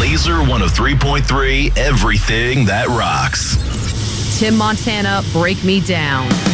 Laser 103.3, everything that rocks. Tim Montana, Break Me Down.